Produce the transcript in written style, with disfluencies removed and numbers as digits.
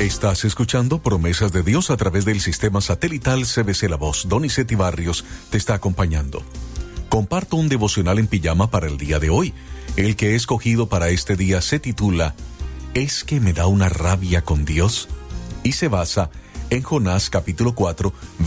Estás escuchando Promesas de Dios a través del sistema satelital CBC La Voz. Donizetti Barrios te está acompañando. Comparto un devocional en pijama para el día de hoy. El que he escogido para este día se titula ¿Es que me da una rabia con Dios? Y se basa en Jonás capítulo 4,